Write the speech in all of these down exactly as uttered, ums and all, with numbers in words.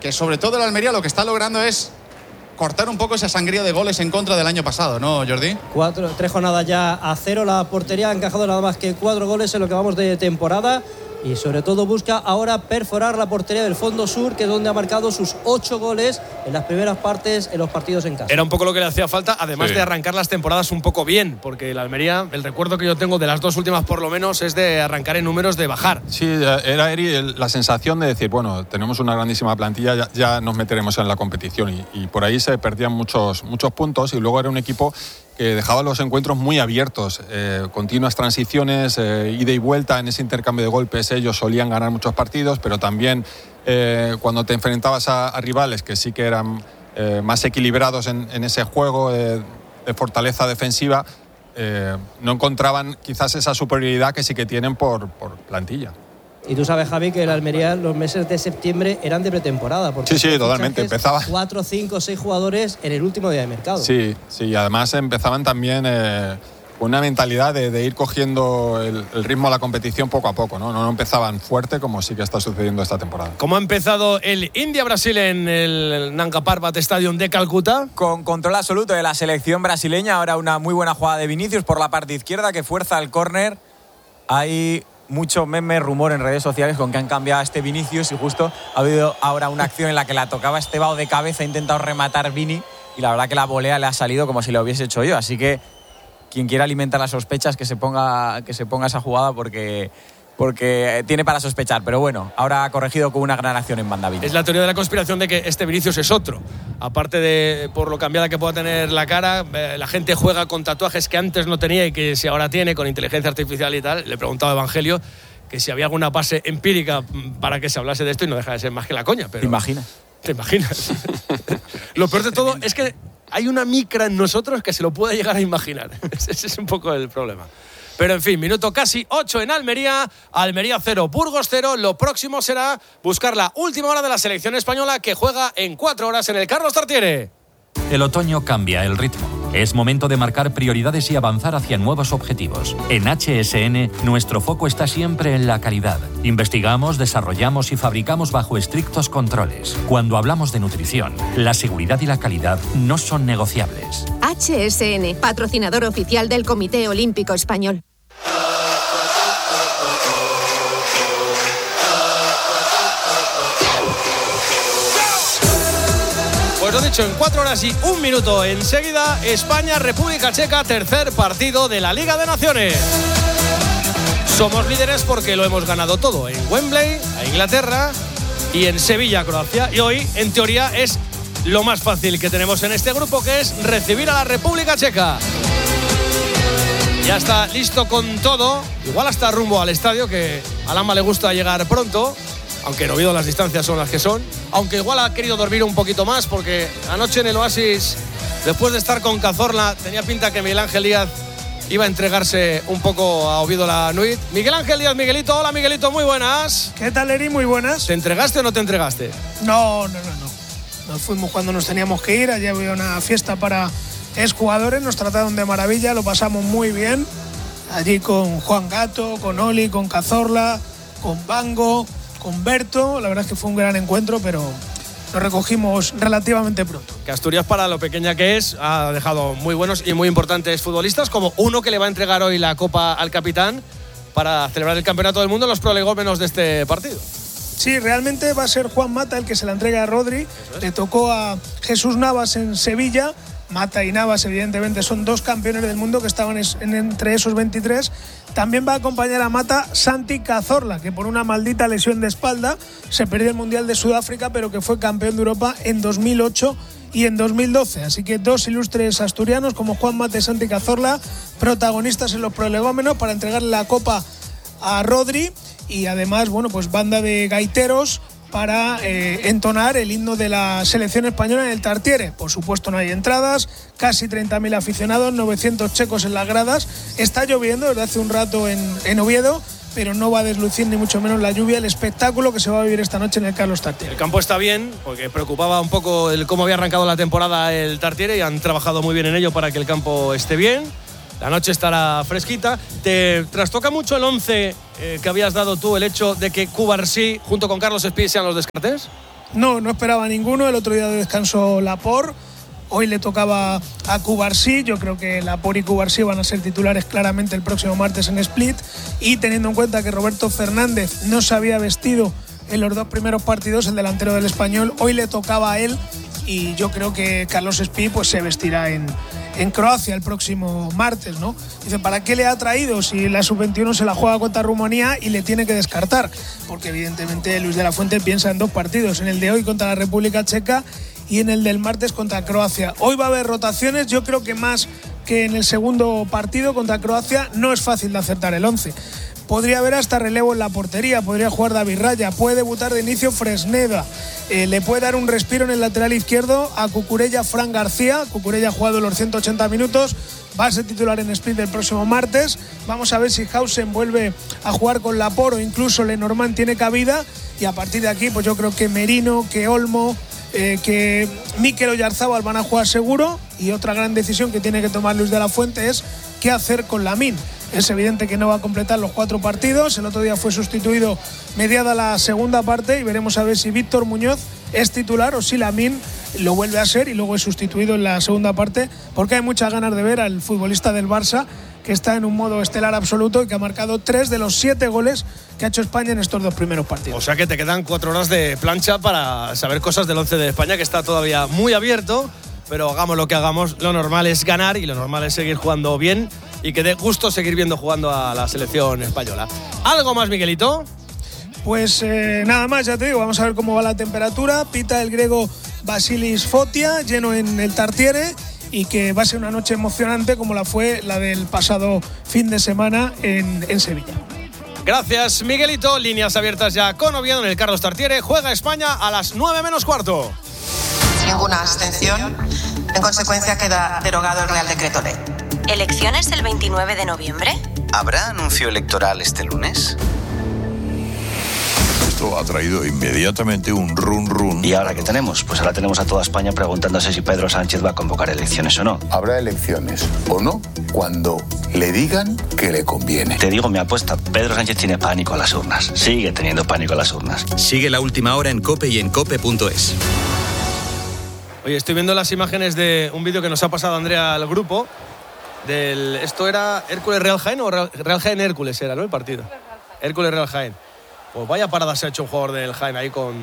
que sobre todo el Almería lo que está logrando es cortar un poco esa sangría de goles en contra del año pasado, ¿no, Jordi? Cuatro, tres jornadas ya a cero. La portería ha encajado nada más que cuatro goles en lo que vamos de temporada. Y sobre todo busca ahora perforar la portería del Fondo Sur, que es donde ha marcado sus ocho goles en las primeras partes en los partidos en casa. Era un poco lo que le hacía falta, además sí. de arrancar las temporadas un poco bien, porque el Almería, el recuerdo que yo tengo de las dos últimas por lo menos, es de arrancar en números de bajar. Sí, era Eri la sensación de decir, bueno, tenemos una grandísima plantilla, ya, ya nos meteremos en la competición, y, y por ahí se perdían muchos, muchos puntos, y luego era un equipo que dejaba los encuentros muy abiertos, eh, continuas transiciones, eh, ida y vuelta en ese intercambio de golpes. Ellos solían ganar muchos partidos, pero también eh, cuando te enfrentabas a, a rivales que sí que eran eh, más equilibrados en, en ese juego de, de fortaleza defensiva, eh, no encontraban quizás esa superioridad que sí que tienen por, por plantilla. Y tú sabes, Javi, que el Almería los meses de septiembre eran de pretemporada. Porque sí, sí, totalmente. Empezaba cuatro, cinco, seis jugadores en el último día de mercado. Sí, sí. Además empezaban también eh, con una mentalidad de, de ir cogiendo el, el ritmo de la competición poco a poco, ¿no? No empezaban fuerte como sí que está sucediendo esta temporada. ¿Cómo ha empezado el India-Brasil en el Nanga Parbat Stadium de Calcuta? Con control absoluto de la selección brasileña. Ahora una muy buena jugada de Vinicius por la parte izquierda que fuerza el córner. Hay mucho meme, rumor en redes sociales con que han cambiado a este Vinicius, y justo ha habido ahora una acción en la que la tocaba Estevao de cabeza, ha intentado rematar Vini, y la verdad que la volea le ha salido como si lo hubiese hecho yo. Así que quien quiera alimentar las sospechas, que se ponga, que se ponga esa jugada, porque, porque tiene para sospechar. Pero bueno, ahora ha corregido con una gran acción en banda Vini. Es la teoría de la conspiración de que este Vinicius es otro. Aparte de por lo cambiada que pueda tener la cara, eh, la gente juega con tatuajes que antes no tenía y que si ahora tiene, con inteligencia artificial y tal. Le he preguntado a Evangelio que si había alguna base empírica para que se hablase de esto, y no deja de ser más que la coña. Pero, ¿te imaginas? ¿Te imaginas? Lo peor de todo es que hay una micra en nosotros que se lo puede llegar a imaginar. Ese es un poco el problema. Pero en fin, minuto casi ocho en Almería, Almería cero, Burgos cero. Lo próximo será buscar la última hora de la selección española, que juega en cuatro horas en el Carlos Tartiere. El otoño cambia el ritmo. Es momento de marcar prioridades y avanzar hacia nuevos objetivos. En H S N, nuestro foco está siempre en la calidad. Investigamos, desarrollamos y fabricamos bajo estrictos controles. Cuando hablamos de nutrición, la seguridad y la calidad no son negociables. H S N, patrocinador oficial del Comité Olímpico Español. Pues lo dicho, en cuatro horas y un minuto enseguida, España-República Checa, tercer partido de la Liga de Naciones. Somos líderes porque lo hemos ganado todo, en Wembley, a Inglaterra, y en Sevilla, Croacia. Y hoy, en teoría, es lo más fácil que tenemos en este grupo, que es recibir a la República Checa. Ya está listo con todo, igual hasta rumbo al estadio, que a Lama le gusta llegar pronto, aunque en Oviedo las distancias son las que son, aunque igual ha querido dormir un poquito más, porque anoche en el Oasis, después de estar con Cazorla, tenía pinta que Miguel Ángel Díaz iba a entregarse un poco a Oviedo la nuit. Miguel Ángel Díaz, Miguelito. Hola, Miguelito, muy buenas. ¿Qué tal, Eri? Muy buenas. ¿Te entregaste o no te entregaste? No, no, no, no. Nos fuimos cuando nos teníamos que ir. Allí había una fiesta para exjugadores, nos trataron de maravilla, lo pasamos muy bien. Allí con Juan Gato, con Oli, con Cazorla, con Bango, con Berto. La verdad es que fue un gran encuentro, pero lo recogimos relativamente pronto. Que Asturias, para lo pequeña que es, ha dejado muy buenos y muy importantes futbolistas, como uno que le va a entregar hoy la copa al capitán para celebrar el campeonato del mundo en los prolegómenos de este partido. Sí, realmente va a ser Juan Mata el que se la entrega a Rodri. Le tocó a Jesús Navas en Sevilla. Mata y Navas, evidentemente, son dos campeones del mundo que estaban en, entre esos veintitrés. También va a acompañar a Mata Santi Cazorla, que por una maldita lesión de espalda se perdió el Mundial de Sudáfrica, pero que fue campeón de Europa en dos mil ocho y en dos mil doce. Así que dos ilustres asturianos como Juan Mata y Santi Cazorla, protagonistas en los prolegómenos para entregarle la copa a Rodri. Y además, bueno, pues banda de gaiteros para eh, entonar el himno de la selección española en el Tartiere. Por supuesto no hay entradas, casi treinta mil aficionados, novecientos checos en las gradas. Está lloviendo desde hace un rato en, en Oviedo, pero no va a deslucir ni mucho menos la lluvia, el espectáculo que se va a vivir esta noche en el Carlos Tartiere. El campo está bien, porque preocupaba un poco el cómo había arrancado la temporada el Tartiere, y han trabajado muy bien en ello para que el campo esté bien. La noche estará fresquita. ¿Te trastoca mucho el once eh, que habías dado tú, el hecho de que Cubarsí junto con Carlos Espí sean los descartes? No, no esperaba ninguno. El otro día descansó Laporte. Hoy le tocaba a Cubarsí. Yo creo que Laporte y Cubarsí van a ser titulares claramente el próximo martes en Split. Y teniendo en cuenta que Roberto Fernández no se había vestido en los dos primeros partidos, el delantero del Español, hoy le tocaba a él. Y yo creo que Carlos Espí pues, se vestirá en, en Croacia el próximo martes, ¿no? Dice, ¿para qué le ha traído si la sub veintiuno se la juega contra Rumanía y le tiene que descartar? Porque evidentemente Luis de la Fuente piensa en dos partidos, en el de hoy contra la República Checa y en el del martes contra Croacia. Hoy va a haber rotaciones, yo creo que más que en el segundo partido contra Croacia. No es fácil de acertar el once. Podría haber hasta relevo en la portería, podría jugar David Raya, puede debutar de inicio Fresneda, eh, le puede dar un respiro en el lateral izquierdo a Cucurella Fran García. Cucurella ha jugado los ciento ochenta minutos, va a ser titular en Split el próximo martes. Vamos a ver si Hausen vuelve a jugar con Laporte o incluso Lenormand tiene cabida, y a partir de aquí pues yo creo que Merino, que Olmo, eh, que Mikel Oyarzábal van a jugar seguro. Y otra gran decisión que tiene que tomar Luis de la Fuente es qué hacer con Lamine. Es evidente que no va a completar los cuatro partidos. El otro día fue sustituido mediada la segunda parte y veremos a ver si Víctor Muñoz es titular o si Lamine lo vuelve a ser y luego es sustituido en la segunda parte, porque hay muchas ganas de ver al futbolista del Barça, que está en un modo estelar absoluto y que ha marcado tres de los siete goles que ha hecho España en estos dos primeros partidos. O sea que te quedan cuatro horas de plancha para saber cosas del once de España, que está todavía muy abierto, pero hagamos lo que hagamos, lo normal es ganar y lo normal es seguir jugando bien y que dé gusto seguir viendo jugando a la selección española. ¿Algo más, Miguelito? Pues eh, nada más, ya te digo, vamos a ver cómo va la temperatura. Pita el griego Vasilis Fotia, lleno en el Tartiere, y que va a ser una noche emocionante como la fue la del pasado fin de semana en, en Sevilla. Gracias, Miguelito. Líneas abiertas ya con Oviedo en el Carlos Tartiere. Juega España a las nueve menos cuarto. Ninguna abstención. En consecuencia, queda derogado el Real Decreto Ley. ¿Elecciones el veintinueve de noviembre? ¿Habrá anuncio electoral este lunes? Esto ha traído inmediatamente un run run. ¿Y ahora qué tenemos? Pues ahora tenemos a toda España preguntándose si Pedro Sánchez va a convocar elecciones o no. Habrá elecciones o no cuando le digan que le conviene. Te digo mi apuesta, Pedro Sánchez tiene pánico a las urnas. Sigue teniendo pánico a las urnas. Sigue La Última Hora en COPE y en cope punto es. Oye, estoy viendo las imágenes de un vídeo que nos ha pasado Andrea al grupo. Del, ¿Esto era Hércules Real Jaén o Real, Real Jaén Hércules era, ¿no? El partido. Hércules Real Jaén. Pues vaya parada se ha hecho un jugador del Jaén ahí con...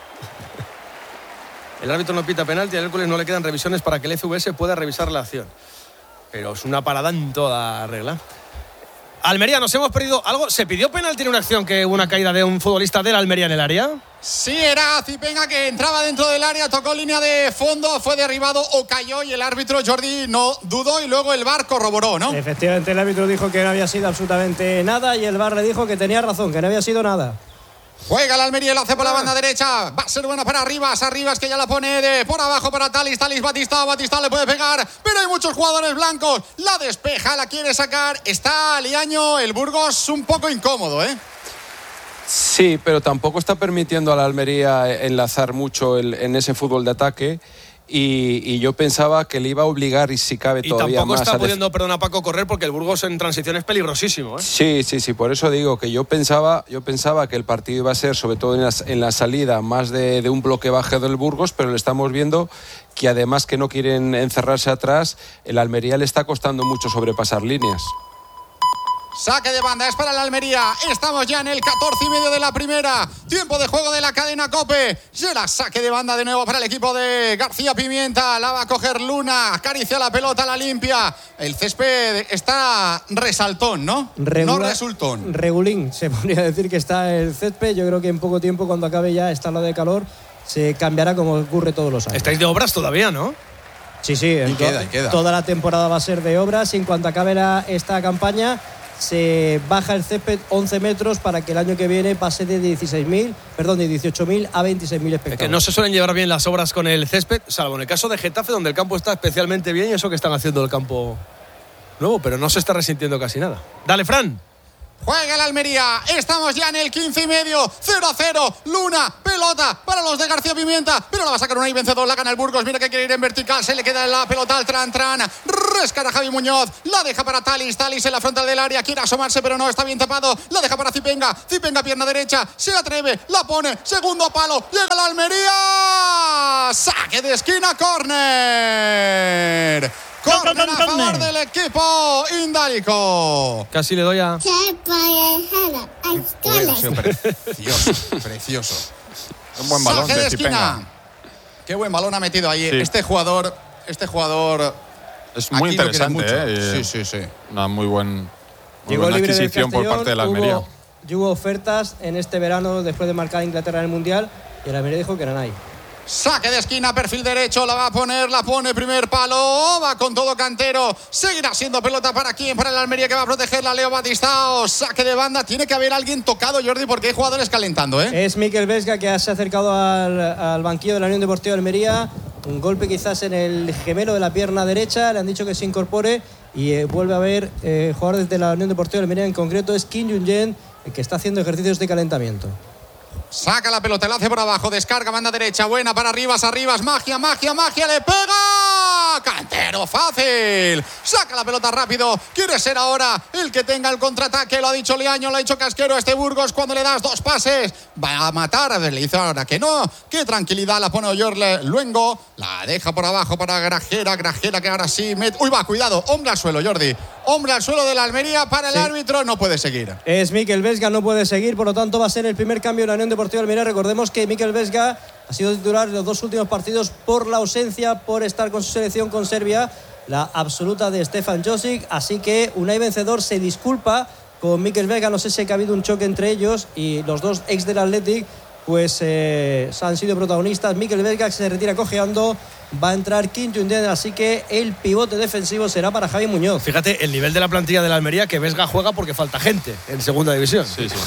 El árbitro no pita penalti, al Hércules no le quedan revisiones para que el F V S pueda revisar la acción. Pero es una parada en toda regla. Almería, nos hemos perdido algo. ¿Se pidió penalti en una acción que hubo una caída de un futbolista del Almería en el área? Sí, era Zipenga que entraba dentro del área, tocó línea de fondo, fue derribado o cayó y el árbitro Jordi no dudó y luego el V A R corroboró, ¿no? Efectivamente, el árbitro dijo que no había sido absolutamente nada y el V A R le dijo que tenía razón, que no había sido nada. Juega el Almería y lo hace por la banda derecha. Va a ser buena para Arribas. Arribas que ya la pone de por abajo para Talis. Talis Batista. Batista le puede pegar. Pero hay muchos jugadores blancos. La despeja, la quiere sacar. Está Liaño, el Burgos, un poco incómodo, ¿eh? Sí, pero tampoco está permitiendo a la Almería enlazar mucho el, en ese fútbol de ataque. Y, y yo pensaba que le iba a obligar, y si cabe y todavía más... Y tampoco está a pudiendo, def- perdona Paco, correr porque el Burgos en transición es peligrosísimo, ¿eh? Sí, sí, sí, por eso digo que yo pensaba, yo pensaba que el partido iba a ser, sobre todo en la, en la salida, más de, de un bloque bajo del Burgos, pero le estamos viendo que además que no quieren encerrarse atrás, el Almería le está costando mucho sobrepasar líneas. Saque de banda, es para la Almería. Estamos ya en el catorce y medio de la primera. Tiempo de juego de la cadena COPE. Será saque de banda de nuevo para el equipo de García Pimienta. La va a coger Luna. Acaricia la pelota, la limpia. El césped está resaltón, ¿no? Regula- no resultón. Regulín, se podría decir que está el césped. Yo creo que en poco tiempo, cuando acabe ya esta ola de calor, se cambiará como ocurre todos los años. Estáis de obras todavía, ¿no? Sí, sí. Y queda, y queda. Toda la temporada va a ser de obras y en cuanto acabe la, esta campaña se baja el césped once metros para que el año que viene pase de dieciséis mil, perdón, de dieciocho mil a veintiséis mil espectadores. Es que no se suelen llevar bien las obras con el césped, salvo en el caso de Getafe, donde el campo está especialmente bien y eso que están haciendo el campo nuevo, pero no se está resintiendo casi nada. Dale, Fran. Juega el Almería, estamos ya en el quince y medio, cero a cero, Luna, pelota para los de García Pimienta, pero la va a sacar una y vencedor, la gana el Burgos, mira que quiere ir en vertical, se le queda la pelota al Tran Tran, rescara Javi Muñoz, la deja para Talis, Talis en la frontal del área, quiere asomarse pero no, está bien tapado, la deja para Zipenga, Zipenga pierna derecha, se atreve, la pone, segundo palo, llega la Almería. Almería. Saque de esquina, córner. Córner a favor del equipo indálico. Casi le doy a... Precioso, precioso. Un buen balón Saque de de esquina. Zipenga. Qué buen balón ha metido ahí. Sí. Este jugador, este jugador es muy interesante, ¿eh? Sí, sí, sí. Una muy, buen, muy Llegó buena libre del adquisición por Castellón, parte de la Almería. Hubo, y hubo ofertas en este verano después de marcar a Inglaterra en el Mundial y el Almería dijo que eran ahí. Saque de esquina, perfil derecho, la va a poner, la pone, primer palo, va con todo Cantero, seguirá siendo pelota para quién, para el Almería que va a protegerla, Leo Batistao, saque de banda, tiene que haber alguien tocado, Jordi, porque hay jugadores calentando, ¿eh? Es Mikel Vesga que se ha acercado al, al banquillo de la Unión Deportiva de Almería, un golpe quizás en el gemelo de la pierna derecha, le han dicho que se incorpore y eh, vuelve a ver eh, jugador desde la Unión Deportiva de Almería, en concreto es Kim Jong-un, el que está haciendo ejercicios de calentamiento. Saca la pelota, la hace por abajo, descarga, banda derecha, buena para Arribas, Arribas, magia, magia, magia, le pega. Cantero, fácil. Saca la pelota rápido, quiere ser ahora el que tenga el contraataque, lo ha dicho Liaño, lo ha dicho Casquero, este Burgos cuando le das dos pases, va a matar, a ver, le dice ahora que no, qué tranquilidad, la pone Oyorle, Luengo, la deja por abajo para Grajera, Grajera que ahora sí, met... uy va, cuidado, hombre al suelo, Jordi, hombre al suelo de la Almería para el sí. árbitro, no puede seguir. Es Mikel Vesga, no puede seguir, por lo tanto va a ser el primer cambio de la Unión Deportiva de Almería. Recordemos que Mikel Vesga ha sido titular de los dos últimos partidos por la ausencia, por estar con su selección con Serbia, la absoluta de Stefan Josic, así que Unai Vencedor se disculpa con Mikel Vesga, no sé si ha habido un choque entre ellos y los dos ex del Athletic pues eh, han sido protagonistas. Mikel Vesga se retira cojeando, va a entrar Kim Jong-un, así que el pivote defensivo será para Javi Muñoz. Fíjate el nivel de la plantilla de la Almería, que Vesga juega porque falta gente en segunda división. Sí, sí.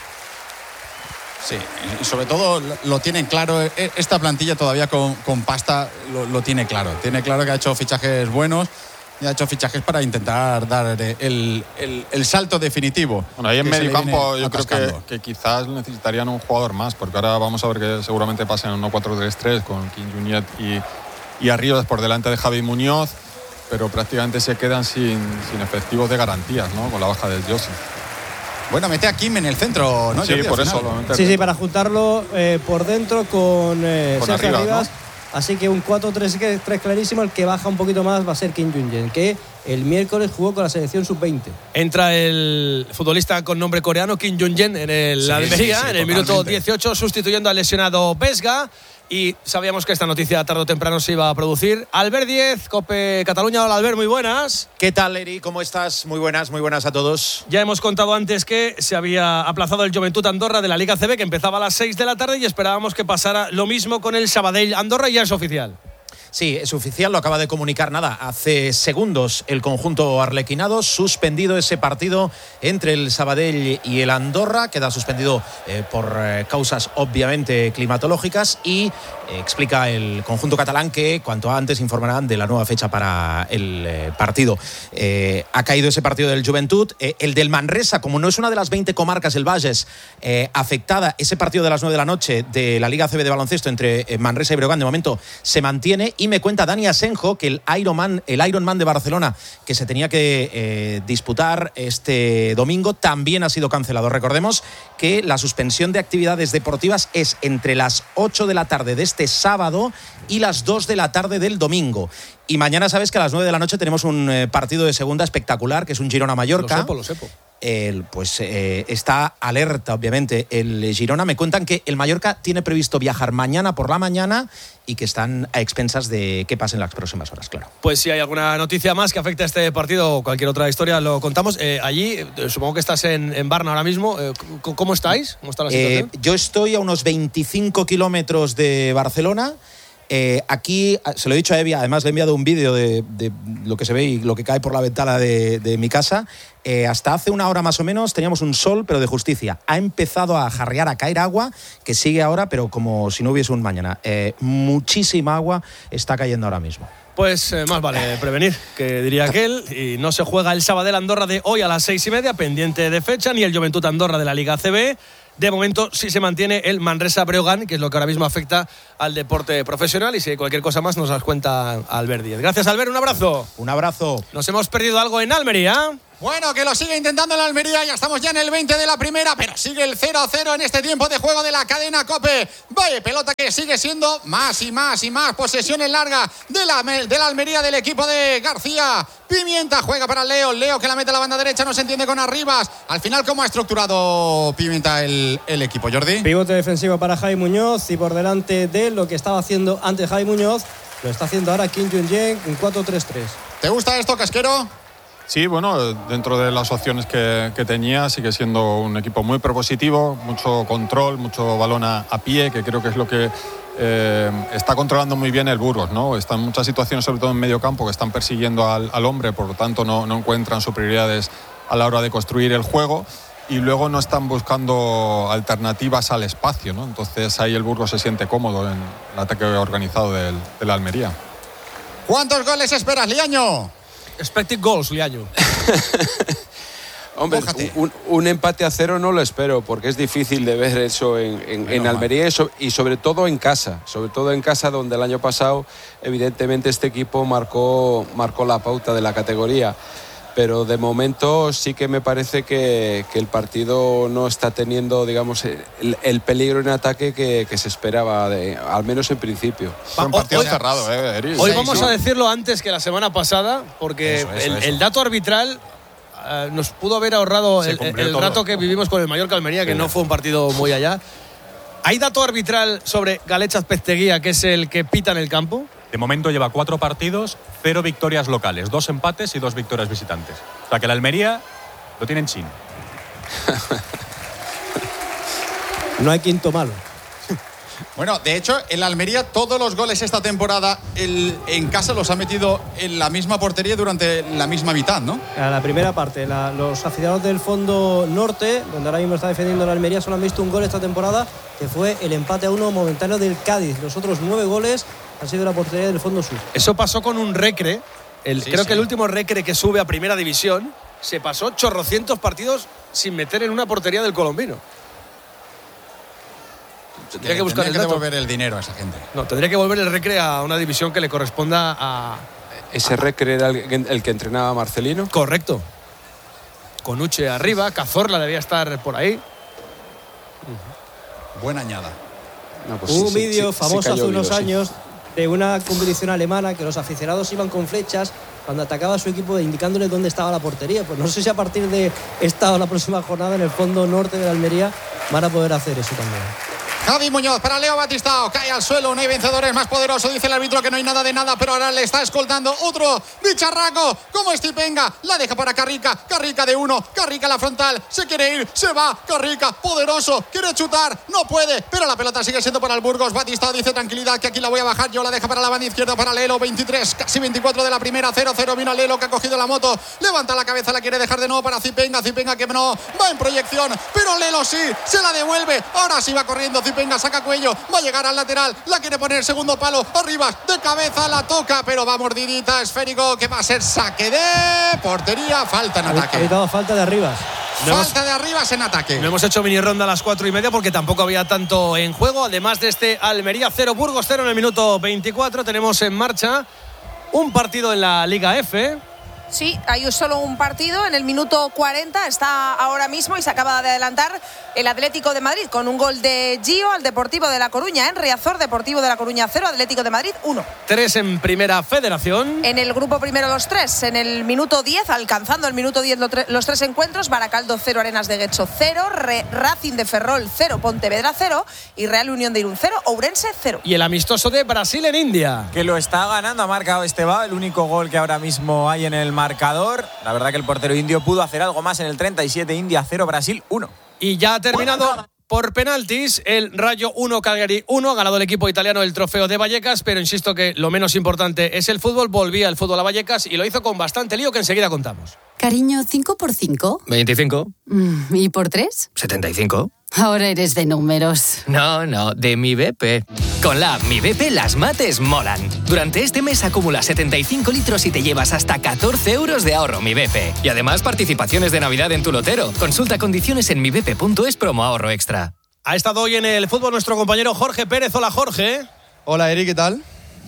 Sí, y sobre todo lo tienen claro, esta plantilla todavía con, con pasta lo, lo tiene claro. Tiene claro que ha hecho fichajes buenos y ha hecho fichajes para intentar dar el, el, el salto definitivo. Bueno, ahí en medio campo yo creo que, que quizás necesitarían un jugador más, porque ahora vamos a ver que seguramente pasen uno cuatro tres tres con Kim Jong-un y, y Arribas por delante de Javi Muñoz, pero prácticamente se quedan sin, sin efectivos de garantías, ¿no? Con la baja del Jossi. Bueno, mete a Kim en el centro, ¿no? Sí, por eso lo Sí, sí, para juntarlo eh, por dentro con, eh, con Sergio Arribas, Arribas. ¿no? Así que un cuatro tres tres clarísimo. El que baja un poquito más va a ser Kim Jong-un, que el miércoles jugó con la selección sub veinte. Entra el futbolista con nombre coreano Kim Jong-un en el sí, Almería, sí, sí, en el totalmente. minuto dieciocho, sustituyendo al lesionado Vesga. Y sabíamos que esta noticia tarde o temprano se iba a producir. Albert Díez, COPE Cataluña. Hola Albert, muy buenas. ¿Qué tal, Eri? ¿Cómo estás? Muy buenas, muy buenas a todos. Ya hemos contado antes que se había aplazado el Joventut Andorra de la Liga A C B, que empezaba a las seis de la tarde, y esperábamos que pasara lo mismo con el Sabadell Andorra, y ya es oficial. Sí, es oficial, lo acaba de comunicar nada hace segundos el conjunto arlequinado, suspendido ese partido entre el Sabadell y el Andorra, queda suspendido eh, por eh, causas obviamente climatológicas, y eh, explica el conjunto catalán que cuanto antes informarán de la nueva fecha para el eh, partido. Eh, ha caído ese partido del Joventut, eh, el del Manresa, como no es una de las veinte comarcas, el Bages, eh, afectada, ese partido de las nueve de la noche de la Liga A C B de baloncesto entre eh, Manresa y Breogán de momento se mantiene. Y me cuenta Dani Asenjo que el Ironman, el Ironman de Barcelona, que se tenía que eh, disputar este domingo, también ha sido cancelado. Recordemos que la suspensión de actividades deportivas es entre las ocho de la tarde de este sábado y las dos de la tarde del domingo. Y mañana sabes que a las nueve de la noche tenemos un eh, partido de segunda espectacular, que es un Girona-Mallorca. Lo sepo, lo sepo. El, pues eh, está alerta, obviamente, el Girona. Me cuentan que el Mallorca tiene previsto viajar mañana por la mañana y que están a expensas de qué pase en las próximas horas, claro. Pues si hay alguna noticia más que afecte a este partido o cualquier otra historia, lo contamos. Eh, allí, eh, supongo que estás en, en Varna ahora mismo. Eh, ¿Cómo estáis? ¿Cómo está la situación? Eh, yo estoy a unos veinticinco kilómetros de Barcelona. Eh, aquí, se lo he dicho a Evi, además le he enviado un vídeo de, de lo que se ve y lo que cae por la ventana de, de mi casa. Eh, hasta hace una hora más o menos teníamos un sol, pero de justicia. Ha empezado a jarrear, a caer agua, que sigue ahora, pero como si no hubiese un mañana. Eh, muchísima agua está cayendo ahora mismo. Pues eh, más vale prevenir, que diría aquel. Y no se juega el Sabadell Andorra de hoy a las seis y media, pendiente de fecha, ni el Joventut Andorra de la Liga A C B. De momento sí se mantiene el Manresa Breogán, que es lo que ahora mismo afecta al deporte profesional, y si hay cualquier cosa más nos las cuenta Albert Díez. Gracias, Albert, un abrazo. Un abrazo. Nos hemos perdido algo en Almería. Bueno, que lo sigue intentando el Almería, ya estamos ya en el veinte de la primera, pero sigue el cero a cero en este tiempo de juego de la cadena COPE. Vaya pelota que sigue siendo más y más y más posesiones largas de la, de la Almería del equipo de García Pimienta. Juega para Leo, Leo que la mete a la banda derecha, no se entiende con Arribas. Al final, ¿cómo ha estructurado Pimienta el, el equipo, Jordi? Pivote defensivo para Jaime Muñoz y por delante de lo que estaba haciendo antes Jaime Muñoz, lo está haciendo ahora Kim Jong-jen en cuatro tres tres. ¿Te gusta esto, Casquero? Sí, bueno, dentro de las opciones que, que tenía, sigue siendo un equipo muy propositivo, mucho control, mucho balón a, a pie, que creo que es lo que eh, está controlando muy bien el Burgos, ¿no? Están en muchas situaciones, sobre todo en medio campo, que están persiguiendo al, al hombre, por lo tanto no, no encuentran superioridades a la hora de construir el juego y luego no están buscando alternativas al espacio, ¿no? Entonces ahí el Burgos se siente cómodo en el ataque organizado del, de la Almería. ¿Cuántos goles esperas, Liaño? Expected goals, Liaño. Hombre, un, un empate a cero no lo espero, porque es difícil de ver eso en, en, en Almería y, so, y sobre todo en casa, sobre todo en casa donde el año pasado evidentemente este equipo marcó, marcó la pauta de la categoría. Pero de momento sí que me parece que, que el partido no está teniendo, digamos, el, el peligro en ataque que, que se esperaba, de, al menos en principio. Fue un partido cerrado, ¿eh, Eric? Hoy vamos a decirlo antes que la semana pasada, porque eso, eso, el, eso. el dato arbitral uh, nos pudo haber ahorrado el, el rato que vivimos con el Mallorca Almería, que sí. No fue un partido muy allá. ¿Hay dato arbitral sobre Galech Azpeitia, que es el que pita en el campo? De momento lleva cuatro partidos, cero victorias locales, dos empates y dos victorias visitantes. O sea que la Almería lo tiene en chin. No hay quinto malo. Bueno, de hecho, el Almería todos los goles esta temporada el, en casa los ha metido en la misma portería durante la misma mitad, ¿no? A la primera parte, la, los aficionados del fondo norte, donde ahora mismo está defendiendo la Almería, solo han visto un gol esta temporada, que fue el empate a uno momentáneo del Cádiz. Los otros nueve goles han sido la portería del fondo sur. Eso pasó con un Recre. El, sí, creo sí. que el último Recre que sube a primera división se pasó chorrocientos partidos sin meter en una portería del colombino. Tendría que buscar tendría el que devolver el dinero a esa gente. No, tendría que volver el Recre a una división que le corresponda a... ¿Ese Recre era el, el que entrenaba Marcelino? Correcto. Con Uche arriba, Cazorla debía estar por ahí. Buena añada. No, pues un sí, vídeo sí, famoso sí hace unos vivo, años sí. de una competición alemana que los aficionados iban con flechas cuando atacaba a su equipo indicándole dónde estaba la portería. Pues no sé si a partir de esta o la próxima jornada en el fondo norte de la Almería van a poder hacer eso también. Javi Muñoz para Leo Batistao, cae al suelo, no hay vencedores más poderoso, dice el árbitro que no hay nada de nada, pero ahora le está escoltando otro bicharraco como Stipenga, la deja para Carrica, Carrica de uno, Carrica a la frontal, se quiere ir, se va, Carrica, poderoso, quiere chutar, no puede, pero la pelota sigue siendo para el Burgos. Batistao dice tranquilidad que aquí la voy a bajar, yo la deja para la banda izquierda para Lelo, veintitrés, casi veinticuatro de la primera, cero cero, vino Lelo que ha cogido la moto, levanta la cabeza, la quiere dejar de nuevo para Zipenga, Zipenga que no, va en proyección, pero Lelo sí, se la devuelve, ahora sí va corriendo Zipenga. Saca cuello, va a llegar al lateral, la quiere poner segundo palo, arriba, de cabeza la toca, pero va mordidita, esférico, que va a ser saque de portería, falta en ataque. Ha evitado falta de Arribas. No falta hemos, de Arribas en ataque. No hemos hecho mini ronda a las cuatro y media porque tampoco había tanto en juego. Además de este Almería cero, Burgos cero en el minuto veinticuatro, tenemos en marcha un partido en la Liga F. Sí, hay solo un partido en el minuto cuarenta, está ahora mismo y se acaba de adelantar el Atlético de Madrid con un gol de Gio al Deportivo de La Coruña, en Riazor, Deportivo de La Coruña cero, Atlético de Madrid uno. Tres en Primera Federación. En el grupo primero los tres, en el minuto diez, alcanzando el minuto diez los tres encuentros, Baracaldo cero, Arenas de Guecho cero, Re, Racing de Ferrol cero, Pontevedra cero y Real Unión de Irún cero, Ourense cero. Y el amistoso de Brasil en India. Que lo está ganando, ha marcado Estebao, el único gol que ahora mismo hay en el marcador. La verdad que el portero indio pudo hacer algo más en el treinta y siete, India cero, Brasil uno. Y ya ha terminado por penaltis, el Rayo uno, Cagliari uno, ha ganado el equipo italiano el trofeo de Vallecas, pero insisto que lo menos importante es el fútbol, volvía el fútbol a Vallecas y lo hizo con bastante lío que enseguida contamos. Cariño, ¿cinco por cinco? veinticinco. Mm, ¿Y por tres? setenta y cinco. Ahora eres de números. No, no, de mi B P. Con la app Mi B P las mates molan. Durante este mes acumula setenta y cinco litros y te llevas hasta catorce euros de ahorro Mi B P. Y además participaciones de Navidad en tu lotero. Consulta condiciones en mi b p punto es promo ahorro extra. Ha estado hoy en el fútbol nuestro compañero Jorge Pérez. Hola, Jorge. Hola, Eri, ¿qué tal?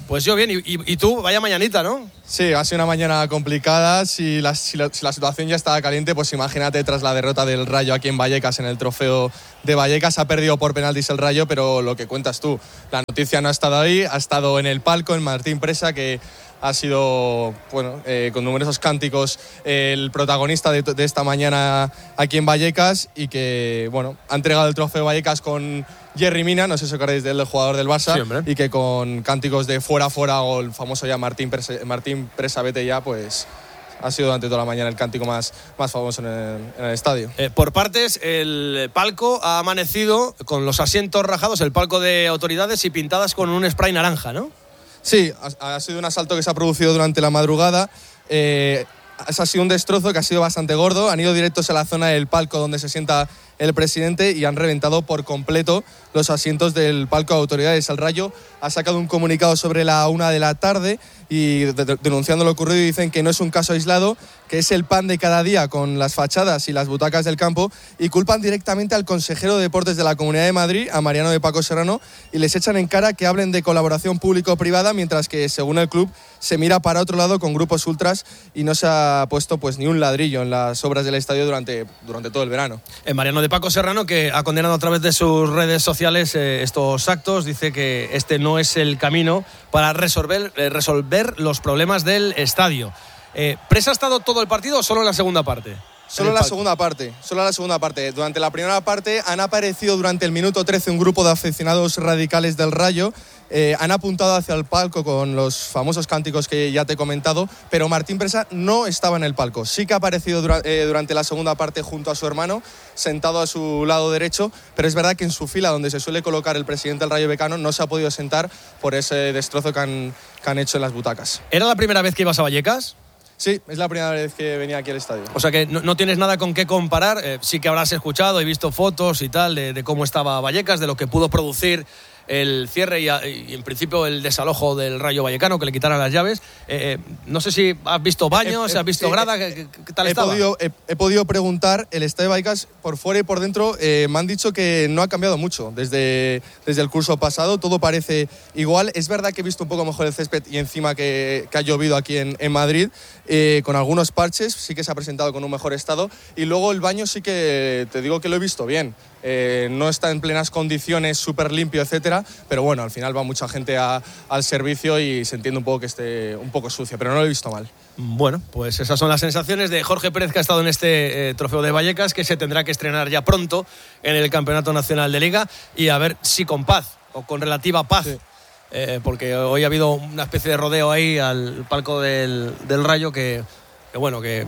Pues yo bien, y, y, y tú, vaya mañanita, ¿no? Sí, ha sido una mañana complicada. Si la, si, la, si la situación ya estaba caliente, pues imagínate tras la derrota del Rayo aquí en Vallecas, en el trofeo de Vallecas. Ha perdido por penaltis el Rayo, pero lo que cuentas tú, la noticia no ha estado ahí, ha estado en el palco, en Martín Presa, que ha sido, bueno, eh, con numerosos cánticos, eh, el protagonista de, de esta mañana aquí en Vallecas, y que, bueno, ha entregado el trofeo Vallecas con Yerry Mina, no sé si os acordáis del jugador del Barça, sí, y que con cánticos de fuera, fuera, o el famoso ya Martín Presa, Martín Presa vete ya, pues ha sido durante toda la mañana el cántico más, más famoso en el, en el estadio. Eh, por partes, el palco ha amanecido con los asientos rajados, el palco de autoridades, y pintadas con un spray naranja, ¿no? Sí, ha, ha sido un asalto que se ha producido durante la madrugada. Eh, ha sido un destrozo que ha sido bastante gordo. Han ido directos a la zona del palco donde se sienta el presidente y han reventado por completo los asientos del palco de autoridades. El Rayo ha sacado un comunicado sobre la una de la tarde y de, de, denunciando lo ocurrido, y dicen que no es un caso aislado, que es el pan de cada día con las fachadas y las butacas del campo, y culpan directamente al consejero de Deportes de la Comunidad de Madrid, a Mariano de Paco Serrano, y les echan en cara que hablen de colaboración público-privada, mientras que, según el club, se mira para otro lado con grupos ultras y no se ha puesto pues ni un ladrillo en las obras del estadio durante, durante todo el verano. Eh, Mariano de Paco Serrano, que ha condenado a través de sus redes sociales eh, estos actos, dice que este no es el camino para resolver, eh, resolver los problemas del estadio. Eh, ¿Presa ha estado todo el partido o solo en la segunda parte? Solo la segunda parte, solo la segunda parte. Durante la primera parte han aparecido durante el minuto trece un grupo de aficionados radicales del Rayo. Eh, han apuntado hacia el palco con los famosos cánticos que ya te he comentado, pero Martín Presa no estaba en el palco. Sí que ha aparecido dura, eh, durante la segunda parte junto a su hermano, sentado a su lado derecho, pero es verdad que en su fila, donde se suele colocar el presidente del Rayo Vallecano, no se ha podido sentar por ese destrozo que han, que han hecho en las butacas. ¿Era la primera vez que ibas a Vallecas? Sí, es la primera vez que venía aquí al estadio. O sea que no, no tienes nada con qué comparar. Eh, sí que habrás escuchado y visto fotos y tal de, de cómo estaba Vallecas, de lo que pudo producir el cierre y, a, y en principio el desalojo del Rayo Vallecano, que le quitaran las llaves. Eh, eh, no sé si has visto baños, he, he, si has visto sí, grada, ¿qué, qué tal he estaba? Podido, he, he podido preguntar, el estadio de Vallecas por fuera y por dentro, eh, me han dicho que no ha cambiado mucho desde, desde el curso pasado, todo parece igual. Es verdad que he visto un poco mejor el césped y encima que, que ha llovido aquí en, en Madrid, eh, con algunos parches, sí que se ha presentado con un mejor estado, y luego el baño sí que te digo que lo he visto bien. Eh, no está en plenas condiciones, súper limpio, etcétera, pero bueno, al final va mucha gente a, al servicio y se entiende un poco que esté un poco sucio, pero no lo he visto mal. Bueno, pues esas son las sensaciones de Jorge Pérez, que ha estado en este eh, trofeo de Vallecas, que se tendrá que estrenar ya pronto en el Campeonato Nacional de Liga, y a ver si con paz o con relativa paz. Sí. Eh, porque hoy ha habido una especie de rodeo ahí al palco del, del Rayo que, que bueno, que...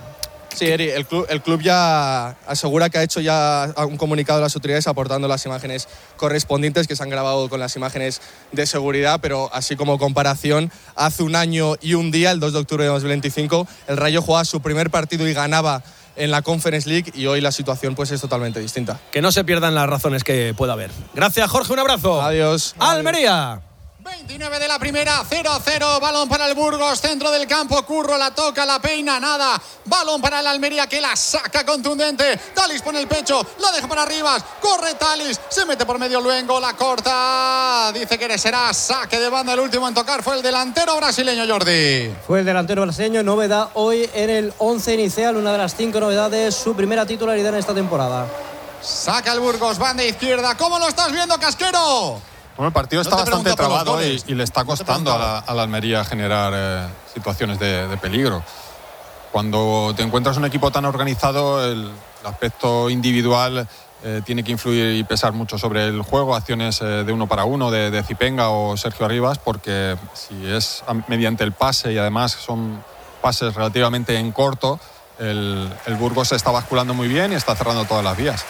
Sí, Eri, el club, el club ya asegura que ha hecho ya un comunicado a las autoridades aportando las imágenes correspondientes que se han grabado con las imágenes de seguridad, pero así como comparación, hace un año y un día, el dos de octubre de dos mil veinticinco, el Rayo jugaba su primer partido y ganaba en la Conference League, y hoy la situación pues es totalmente distinta. Que no se pierdan las razones que pueda haber. Gracias, Jorge, un abrazo. Adiós. Almería. veintinueve de la primera, cero a cero, balón para el Burgos, centro del campo, Curro la toca, la peina, nada, balón para el Almería, que la saca contundente, Talis pone el pecho, la deja para arriba, corre Talis, se mete por medio Luengo, la corta, dice que será saque de banda. El último en tocar fue el delantero brasileño, Jordi. Fue el delantero brasileño, novedad hoy en el once inicial, una de las cinco novedades, su primera titularidad en esta temporada. Saca el Burgos, banda izquierda, ¿cómo lo estás viendo, Casquero? Bueno, el partido está no bastante trabado y, y le está no costando a la, a la Almería generar eh, situaciones de, de peligro. Cuando te encuentras un equipo tan organizado, el, el aspecto individual eh, tiene que influir y pesar mucho sobre el juego, acciones eh, de uno para uno, de, de Zipenga o Sergio Arribas, porque si es mediante el pase y además son pases relativamente en corto, el, el Burgos se está basculando muy bien y está cerrando todas las vías.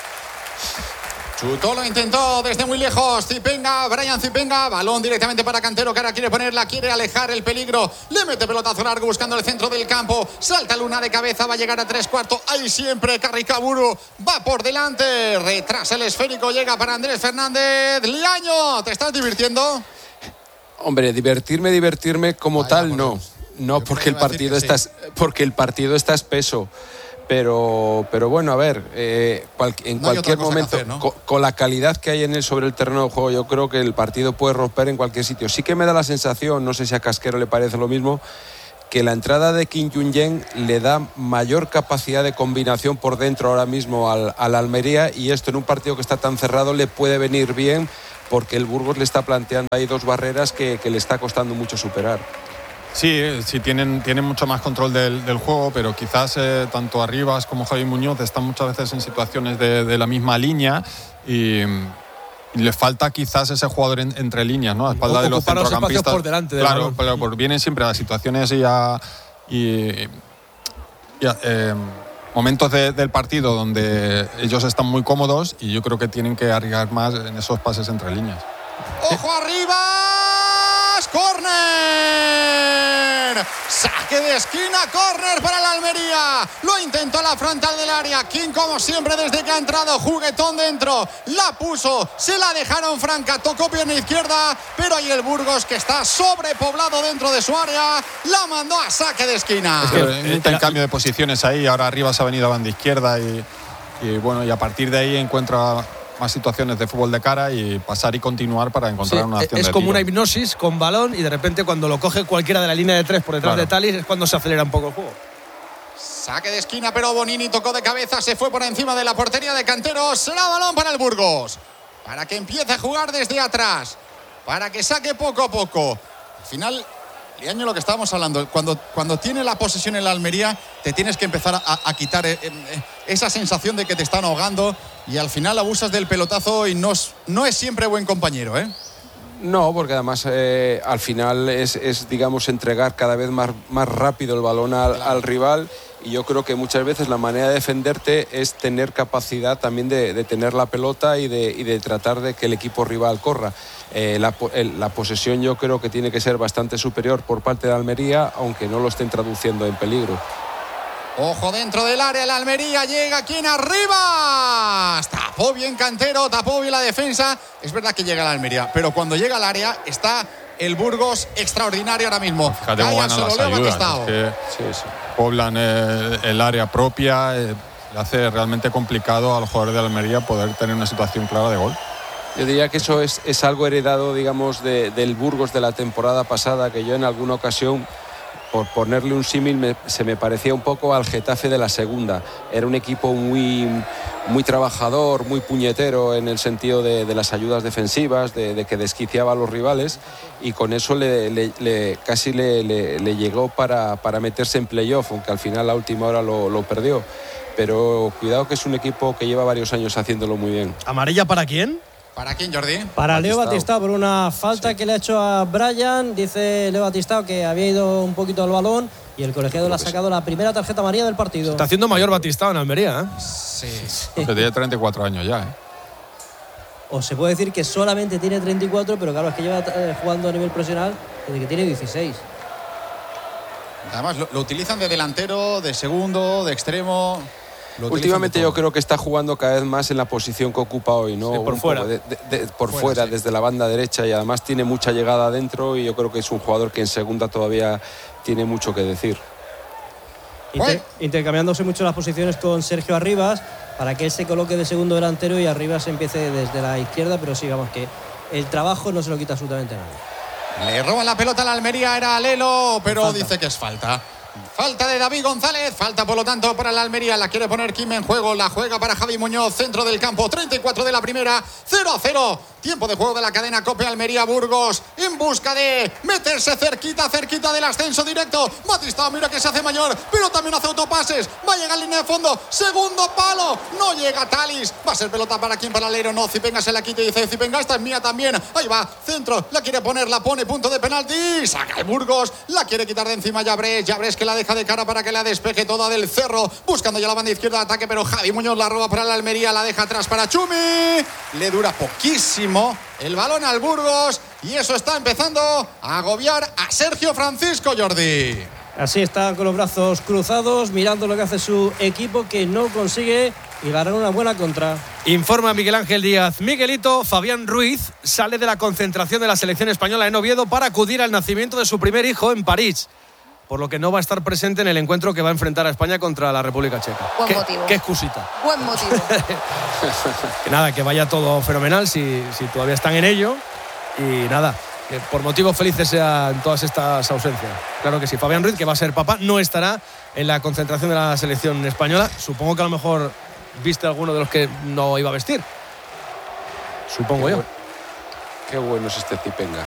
Chutó, lo intentó desde muy lejos. Zipenga, Brian Zipenga, balón directamente para Cantero, que ahora quiere ponerla, quiere alejar el peligro. Le mete pelotazo largo buscando el centro del campo. Salta Luna de cabeza, va a llegar a tres cuartos. Ahí siempre Carricaburu va por delante. Retrasa el esférico, llega para Andrés Fernández. Liaño, ¿te estás divirtiendo? Hombre, divertirme, divertirme como Vaya, tal, no. No, porque el partido está, porque el partido está espeso. Pero, pero bueno, a ver, eh, cual, en no cualquier momento, hacer, ¿no? con, con la calidad que hay en él sobre el terreno de juego, yo creo que el partido puede romper en cualquier sitio. Sí que me da la sensación, no sé si a Casquero le parece lo mismo, que la entrada de Kim Jung-yen le da mayor capacidad de combinación por dentro ahora mismo al, al Almería, y esto en un partido que está tan cerrado le puede venir bien, porque el Burgos le está planteando ahí dos barreras que, que le está costando mucho superar. Sí, sí tienen, tienen mucho más control del, del juego, pero quizás eh, tanto Arribas como Javi Muñoz están muchas veces en situaciones de, de la misma línea y, y le falta quizás ese jugador en, entre líneas, ¿no? A espalda de los centrocampistas. Por delante del claro, balón. pero por, vienen siempre a situaciones y a, y, y a eh, momentos de, del partido donde ellos están muy cómodos, y yo creo que tienen que arriesgar más en esos pases entre líneas. ¡Ojo Arribas! ¡Córner! Saque de esquina, córner para la Almería. Lo intentó a la frontal del área. King, como siempre, desde que ha entrado, juguetón dentro. La puso, se la dejaron franca. Tocó pierna izquierda, pero ahí el Burgos, que está sobrepoblado dentro de su área, la mandó a saque de esquina. Es que un intercambio de posiciones ahí. Ahora Arribas ha venido a banda izquierda y, y bueno, y a partir de ahí encuentra más situaciones de fútbol de cara y pasar y continuar para encontrar sí, una acción es de como tiro. Una hipnosis con balón, y de repente cuando lo coge cualquiera de la línea de tres por detrás claro. de Talis es cuando se acelera un poco el juego. Saque de esquina, pero Bonini tocó de cabeza, se fue por encima de la portería de Cantero. Será balón para el Burgos, para que empiece a jugar desde atrás, para que saque poco a poco. Al final, Liaño, lo que estábamos hablando, cuando, cuando tiene la posesión en la Almería, te tienes que empezar a, a quitar eh, eh, esa sensación de que te están ahogando, y al final abusas del pelotazo y no es, no es siempre buen compañero, ¿eh? No, porque además eh, al final es, es, digamos, entregar cada vez más, más rápido el balón al, al rival, y yo creo que muchas veces la manera de defenderte es tener capacidad también de, de tener la pelota y de, y de tratar de que el equipo rival corra. Eh, la, el, la posesión yo creo que tiene que ser bastante superior por parte de Almería, aunque no lo estén traduciendo en peligro. Ojo dentro del área, la Almería llega aquí en arriba. Tapó bien Cantero, tapó bien la defensa. Es verdad que llega la Almería, pero cuando llega al área está el Burgos extraordinario ahora mismo. Fíjate cómo ganan las ayudas. Es que sí, sí. poblan el, el área propia. Eh, le hace realmente complicado al jugador de Almería poder tener una situación clara de gol. Yo diría que eso es, es algo heredado, digamos, de, del Burgos de la temporada pasada, que yo en alguna ocasión, por ponerle un símil, me, se me parecía un poco al Getafe de la segunda. Era un equipo muy, muy trabajador, muy puñetero en el sentido de, de las ayudas defensivas, de, de que desquiciaba a los rivales, y con eso le, le, le, casi le, le, le llegó para, para meterse en playoff, aunque al final a última hora lo, lo perdió. Pero cuidado, que es un equipo que lleva varios años haciéndolo muy bien. ¿Amarilla para quién? ¿Para quién, Jordi? Para Leo Batistao, por una falta sí. que le ha hecho a Brian. Dice Leo Batistao que había ido un poquito al balón y el colegiado le ha sacado la primera tarjeta amarilla del partido. Está haciendo mayor Batistao en Almería, ¿eh? Sí. sí. Tiene treinta y cuatro años ya, ¿eh? O se puede decir que solamente tiene treinta y cuatro, pero claro, es que lleva eh, jugando a nivel profesional desde que tiene dieciséis. Además, lo, lo utilizan de delantero, de segundo, de extremo. Últimamente yo creo que está jugando cada vez más en la posición que ocupa hoy, ¿no? Sí, por un fuera. De, de, de, por fuera, fuera sí. desde la banda derecha, y además tiene mucha llegada adentro, y yo creo que es un jugador que en segunda todavía tiene mucho que decir. Inter, intercambiándose mucho las posiciones con Sergio Arribas para que él se coloque de segundo delantero y Arribas empiece desde la izquierda, pero sí, vamos, que el trabajo no se lo quita absolutamente nadie. Le roban la pelota a la Almería, era Lelo, pero falta. dice que es falta. Falta de David González, falta por lo tanto para la Almería, la quiere poner Kim en juego, la juega para Javi Muñoz, centro del campo, treinta y cuatro de la primera, cero a cero, tiempo de juego de la cadena COPE. Almería Burgos en busca de meterse cerquita, cerquita del ascenso directo. Batistao, mira que se hace mayor, pero también hace autopases, va a llegar línea de fondo, segundo palo, no llega Talis, va a ser pelota para quien, para Leiro, no, Zipenga se la quita y dice, Zipenga, esta es mía también, ahí va, centro, la quiere poner, la pone, punto de penalti, saca el Burgos, la quiere quitar de encima Llabres, Llabres que la deja de cara para que la despeje toda del Cerro, buscando ya la banda izquierda de ataque, pero Javi Muñoz la roba para la Almería, la deja atrás para Chumi, le dura poquísimo el balón al Burgos, y eso está empezando a agobiar a Sergio Francisco, Jordi. Así está, con los brazos cruzados, mirando lo que hace su equipo, que no consigue y ganar una buena contra. Informa Miguel Ángel Díaz. Miguelito, Fabián Ruiz sale de la concentración de la selección española en Oviedo para acudir al nacimiento de su primer hijo en París. por lo que no va a estar presente en el encuentro que va a enfrentar a España contra la República Checa. Buen ¿Qué, motivo. qué excusita. Buen motivo. Que nada, que vaya todo fenomenal si, si todavía están en ello. Y nada, que por motivos felices sean todas estas ausencias. Claro que sí. Fabián Ruiz, que va a ser papá, no estará en la concentración de la selección española. Supongo que a lo mejor viste alguno de los que no iba a vestir. Supongo qué yo. Bueno, qué bueno es este Zipenga.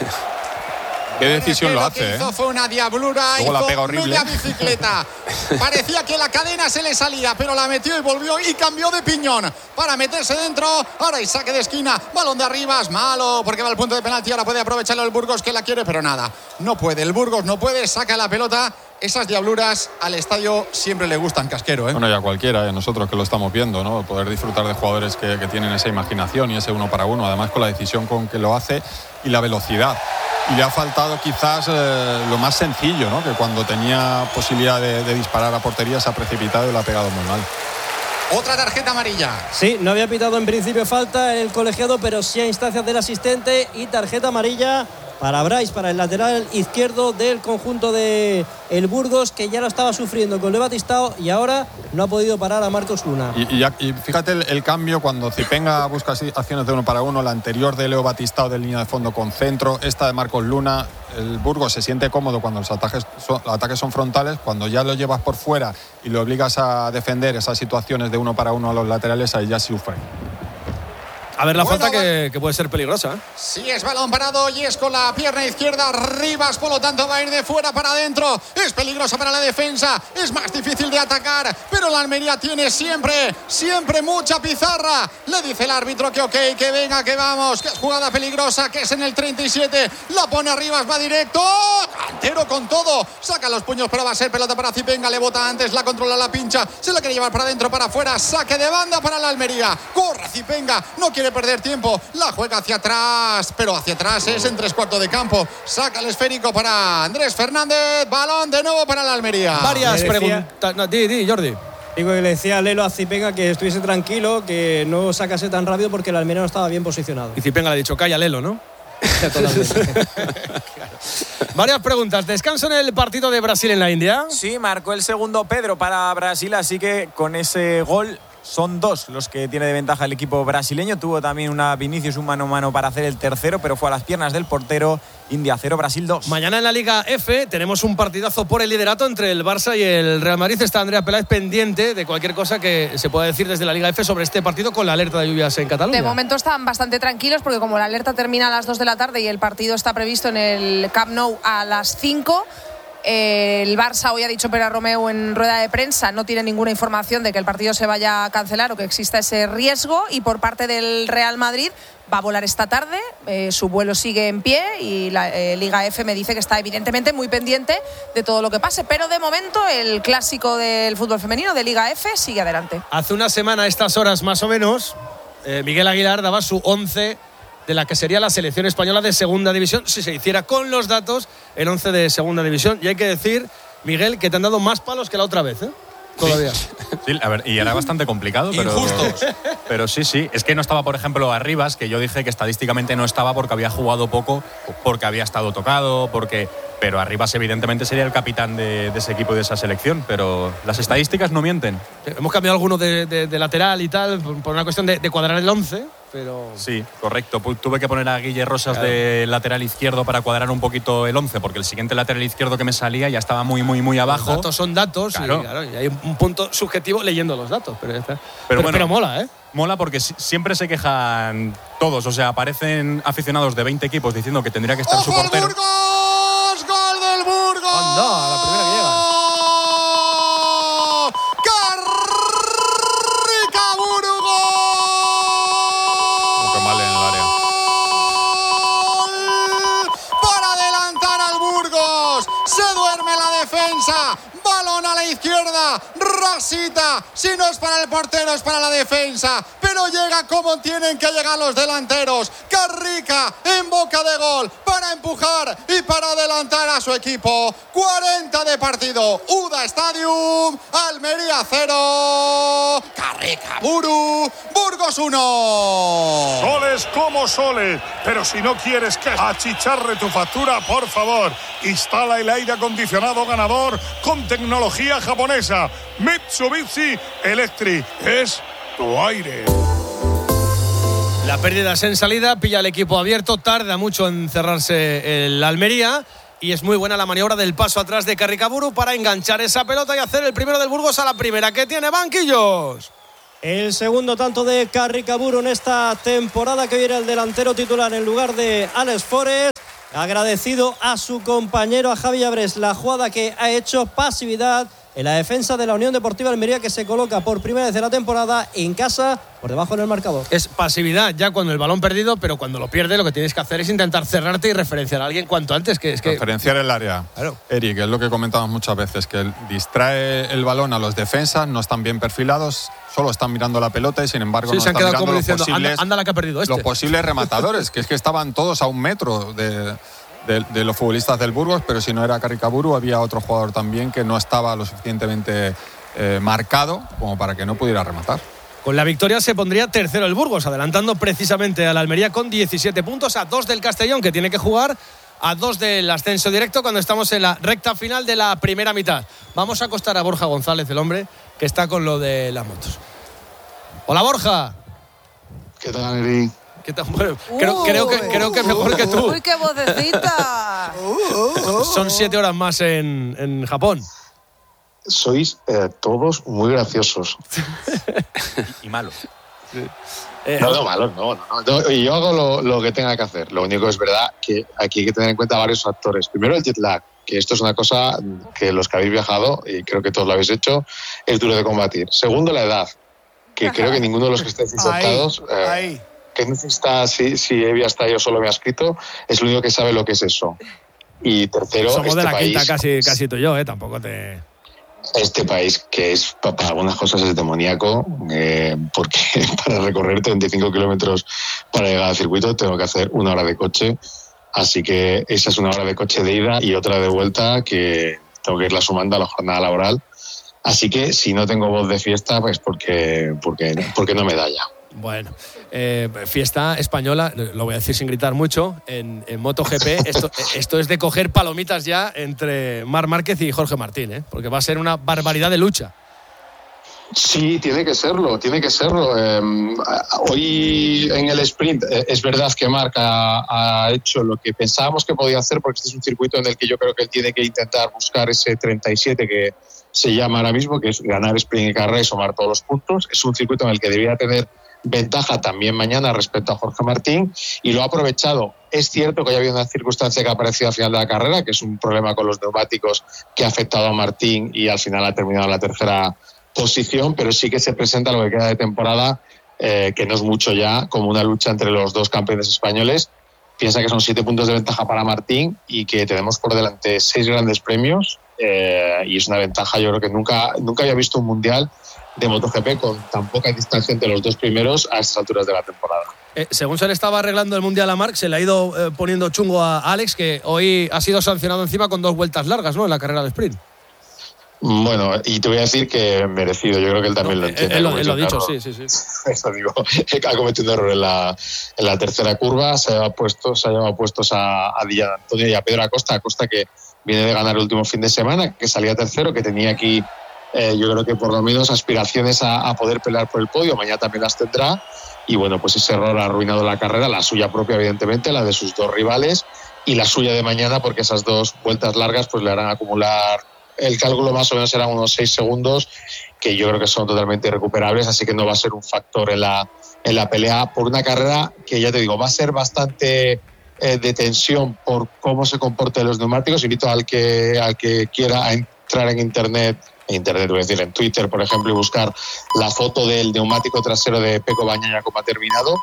Qué decisión lo hace, que hizo ¿eh? fue una diablura. Luego hizo la pega horrible. media bicicleta. Parecía que la cadena se le salía, pero la metió y volvió y cambió de piñón para meterse dentro. Ahora hay saque de esquina, balón de arriba, es malo porque va al punto de penalti. Ahora puede aprovecharlo el Burgos, que la quiere, pero nada, no puede. El Burgos no puede, saca la pelota. Esas diabluras al estadio siempre le gustan, Casquero, ¿eh? Bueno, y a cualquiera, ¿eh? Nosotros que lo estamos viendo, ¿no? Poder disfrutar de jugadores que, que tienen esa imaginación y ese uno para uno, además con la decisión con que lo hace y la velocidad. Y le ha faltado quizás eh, lo más sencillo, ¿no? Que cuando tenía posibilidad de, de disparar a portería se ha precipitado y lo ha pegado muy mal. Otra tarjeta amarilla. Sí, no había pitado en principio falta en el colegiado, pero sí a instancias del asistente, y tarjeta amarilla para Bryce, para el lateral izquierdo del conjunto de el Burgos, que ya lo estaba sufriendo con Leo Batistao y ahora no ha podido parar a Marcos Luna. Y, y, ya, y fíjate el, el cambio cuando Zipenga busca así, acciones de uno para uno, la anterior de Leo Batistao de línea de fondo con centro, esta de Marcos Luna. El Burgos se siente cómodo cuando los ataques son, los ataques son frontales, cuando ya lo llevas por fuera y lo obligas a defender esas situaciones de uno para uno a los laterales, ahí ya sufre. A ver la Bueno, falta que, que puede ser peligrosa. ¿eh? Sí, es balón parado y es con la pierna izquierda. Rivas, por lo tanto, va a ir de fuera para adentro. Es peligrosa para la defensa. Es más difícil de atacar. Pero la Almería tiene siempre, siempre mucha pizarra. Le dice el árbitro que ok, que venga, que vamos. Que es jugada peligrosa, que es en el treinta y siete. La pone Rivas, va directo. Cantero con todo. Saca los puños, pero va a ser pelota para Zipenga. Le bota antes, la controla, la pincha. Se la quiere llevar para adentro, para afuera. Saque de banda para la Almería. Corre Zipenga. No quiere perder tiempo, la juega hacia atrás, pero hacia atrás es en tres cuartos de campo. Saca el esférico para Andrés Fernández, balón de nuevo para la Almería. Varias preguntas. No, di, di, Jordi. Digo que le decía a Lelo a Zipenga que estuviese tranquilo, que no sacase tan rápido porque el Almería no estaba bien posicionado. Y Zipenga le ha dicho, calla Lelo, ¿no? Totalmente. Varias preguntas. ¿Descanso en el partido de Brasil en la India? Sí, marcó el segundo Pedro para Brasil, así que con ese gol son dos los que tiene de ventaja el equipo brasileño. Tuvo también una Vinicius, un mano a mano para hacer el tercero, pero fue a las piernas del portero. India cero, Brasil dos. Mañana en la Liga F tenemos un partidazo por el liderato entre el Barça y el Real Madrid. Está Andrea Peláez pendiente de cualquier cosa que se pueda decir desde la Liga F sobre este partido, con la alerta de lluvias en Cataluña. De momento están bastante tranquilos porque como la alerta termina a las dos de la tarde y el partido está previsto en el Camp Nou a las cinco, el Barça hoy ha dicho Pere Romeu en rueda de prensa no tiene ninguna información de que el partido se vaya a cancelar o que exista ese riesgo, y por parte del Real Madrid va a volar esta tarde, eh, su vuelo sigue en pie y la eh, Liga F me dice que está evidentemente muy pendiente de todo lo que pase, pero de momento el clásico del fútbol femenino de Liga F sigue adelante. Hace una semana a estas horas más o menos, eh, Miguel Aguilar daba su once de la que sería la selección española de segunda división si se hiciera con los datos el once de segunda división. Y hay que decir, Miguel, que te han dado más palos que la otra vez, ¿eh? Todavía. Sí, sí, a ver, y era bastante complicado, pero. Injustos. Pero sí, sí. Es que no estaba, por ejemplo, Arribas, que yo dije que estadísticamente no estaba porque había jugado poco, porque había estado tocado, porque. Pero Arribas, evidentemente, sería el capitán de, de ese equipo y de esa selección. Pero las estadísticas no mienten. Hemos cambiado algunos de, de, de lateral y tal, por una cuestión de, de cuadrar el once. Pero... Sí, correcto. Tuve que poner a Guille Rosas claro. de lateral izquierdo para cuadrar un poquito el once, porque el siguiente lateral izquierdo que me salía ya estaba muy, muy, muy abajo. Los datos son datos, claro. Y, claro, y hay un punto subjetivo leyendo los datos. Pero, pero, pero, bueno, pero mola, ¿eh? Mola porque siempre se quejan todos. O sea, aparecen aficionados de veinte equipos diciendo que tendría que estar ¡Ojo su portero. ¡Burgos! ¡Gol del Burgos! ¡Anda! La primera que llega. Defensa, balón a la izquierda, rasita, si no es para el portero es para la defensa, pero llega como tienen que llegar los delanteros. Carrica en boca de gol para empujar y para adelantar a su equipo. cuarenta de partido, UDA Stadium, Almería cero, Carrica Buru, Burgos uno. Soles como soles, pero si no quieres que achicharre tu factura, por favor, instala el aire acondicionado ganador con tecnología japonesa. Mitsubishi Electric es tu aire. La pérdida es en salida, pilla el equipo abierto, tarda mucho en cerrarse el Almería y es muy buena la maniobra del paso atrás de Carricaburu para enganchar esa pelota y hacer el primero del Burgos a la primera, que tiene banquillos. El segundo tanto de Carricaburu en esta temporada, que hoy era el delantero titular en lugar de Alex Forest. Agradecido a su compañero, a Javi Abres, la jugada que ha hecho, pasividad en la defensa de la Unión Deportiva Almería, que se coloca por primera vez en la temporada en casa por debajo en el marcador. Es pasividad ya cuando el balón perdido, pero cuando lo pierde lo que tienes que hacer es intentar cerrarte y referenciar a alguien cuanto antes. Que es que... Referenciar el área. Claro. Eric, es lo que comentamos muchas veces, que él distrae el balón a los defensas, no están bien perfilados, solo están mirando la pelota y sin embargo sí, no se han están quedado mirando como los diciendo, posibles, anda, anda la que ha perdido este. los posibles rematadores, que es que estaban todos a un metro de... De, de los futbolistas del Burgos, pero si no era Carricaburu había otro jugador también que no estaba lo suficientemente eh, marcado como para que no pudiera rematar. Con la victoria se pondría tercero el Burgos, adelantando precisamente a la Almería con diecisiete puntos, a dos del Castellón, que tiene que jugar, a dos del ascenso directo cuando estamos en la recta final de la primera mitad. Vamos a acostar a Borja González, el hombre que está con lo de las motos. Hola, Borja. ¿Qué tal, Eric? ¿Qué tal? Bueno, creo, creo, que, creo que mejor que tú. ¡Uy, qué vocecita! Son siete horas más en, en Japón. Sois eh, todos muy graciosos. y, y malos. Sí. Eh, no, no, malos, no. no, no. Yo hago lo, lo que tenga que hacer. Lo único es verdad que aquí hay que tener en cuenta varios factores. Primero, el jet lag, que esto es una cosa que los que habéis viajado, y creo que todos lo habéis hecho, es duro de combatir. Segundo, la edad, que creo que ninguno de los que estáis insertados... Ahí, eh, ahí. que no está, si, si Evi hasta yo solo me ha escrito, es el único que sabe lo que es eso. Y tercero, somos este de la país, quinta casi, casi tú y yo, ¿eh? Tampoco te... Este país que es, para algunas cosas es demoníaco, eh, porque para recorrer treinta y cinco kilómetros para llegar al circuito tengo que hacer una hora de coche, así que esa es una hora de coche de ida y otra de vuelta que tengo que irla sumando a la jornada laboral. Así que si no tengo voz de fiesta, pues porque, porque, porque no me da ya. Bueno, eh, fiesta española, lo voy a decir sin gritar mucho, en, en MotoGP. Esto, esto es de coger palomitas ya entre Marc Márquez y Jorge Martín, ¿eh? Porque va a ser una barbaridad de lucha. Sí, tiene que serlo, tiene que serlo. Eh, hoy en el sprint eh, es verdad que Marc ha, ha hecho lo que pensábamos que podía hacer, porque este es un circuito en el que yo creo que él tiene que intentar buscar ese treinta y siete que se llama ahora mismo, que es ganar sprint y carrera y sumar todos los puntos. Es un circuito en el que debería tener ventaja también mañana respecto a Jorge Martín y lo ha aprovechado. Es cierto que ya había una circunstancia que ha aparecido al final de la carrera, que es un problema con los neumáticos que ha afectado a Martín y al final ha terminado en la tercera posición, pero sí que se presenta lo que queda de temporada, eh, que no es mucho ya, como una lucha entre los dos campeones españoles. Piensa que son siete puntos de ventaja para Martín y que tenemos por delante seis grandes premios, eh, y es una ventaja, yo creo que nunca, nunca había visto un mundial de MotoGP con tan poca distancia entre los dos primeros a estas alturas de la temporada. Eh, según se le estaba arreglando el Mundial a Marc, se le ha ido eh, poniendo chungo a Alex, que hoy ha sido sancionado encima con dos vueltas largas, ¿no?, en la carrera de sprint. Bueno, y te voy a decir que merecido, yo creo que él también no, lo entiende. Él, él lo ha dicho, sí, sí, sí. Eso digo, ha cometido un error en la, en la tercera curva, se ha llevado puestos, se ha llevado puestos a, a Di Antonio y a Pedro Acosta, Acosta que viene de ganar el último fin de semana, que salía tercero, que tenía aquí Eh, yo creo que por lo menos aspiraciones a, a poder pelear por el podio, mañana también las tendrá, y bueno, pues ese error ha arruinado la carrera, la suya propia evidentemente, la de sus dos rivales y la suya de mañana, porque esas dos vueltas largas pues le harán acumular, el cálculo más o menos serán unos seis segundos, que yo creo que son totalmente irrecuperables, así que no va a ser un factor en la, en la pelea por una carrera que, ya te digo, va a ser bastante eh, de tensión por cómo se comportan los neumáticos. Invito al que, al que quiera a entrar en internet Internet, voy a decir, en Twitter, por ejemplo, y buscar la foto del neumático trasero de Pecco Bagnaia como ha terminado,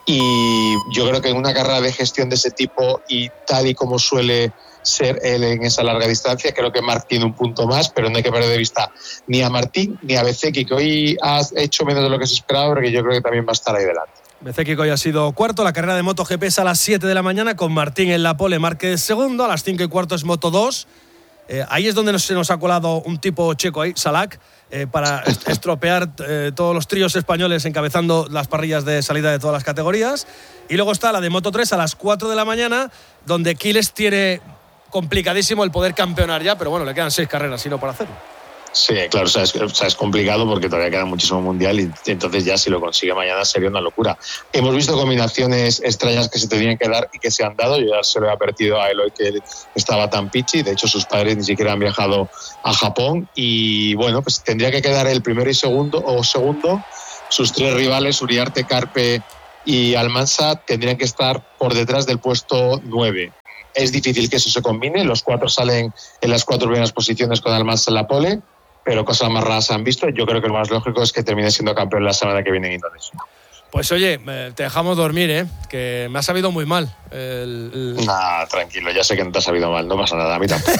y yo creo que en una carrera de gestión de ese tipo y tal y como suele ser él en esa larga distancia, creo que Marc tiene un punto más, pero no hay que perder de vista ni a Martín ni a Bezzecchi, que hoy ha hecho menos de lo que se esperaba, porque yo creo que también va a estar ahí delante. Bezzecchi hoy ha sido cuarto. La carrera de MotoGP es a las siete de la mañana con Martín en la pole, Márquez segundo. A las cinco y cuarto es Moto dos. Eh, ahí es donde nos, se nos ha colado un tipo checo ahí, Salak, eh, para estropear eh, todos los tríos españoles encabezando las parrillas de salida de todas las categorías. Y luego está la de Moto tres a las cuatro de la mañana, donde Quiles tiene complicadísimo el poder campeonar ya, pero bueno, le quedan seis carreras, sino para hacerlo. Sí, claro, o sea, es, o sea, es complicado porque todavía queda muchísimo mundial y entonces ya si lo consigue mañana sería una locura. Hemos visto combinaciones extrañas que se tenían que dar y que se han dado. Yo ya se lo he advertido a Eloy que estaba tan pichi. De hecho, sus padres ni siquiera han viajado a Japón y bueno, pues tendría que quedar el primero y segundo o segundo. Sus tres rivales, Uriarte, Carpe y Almansa, tendrían que estar por detrás del puesto nueve. Es difícil que eso se combine. Los cuatro salen en las cuatro primeras posiciones con Almansa en la pole, pero cosas más raras han visto. Yo creo que lo más lógico es que termine siendo campeón la semana que viene en Indonesia. Pues oye, te dejamos dormir, ¿eh? Que me ha sabido muy mal. El, el... Nah, tranquilo, ya sé que no te ha sabido mal, no pasa nada, a mí tampoco.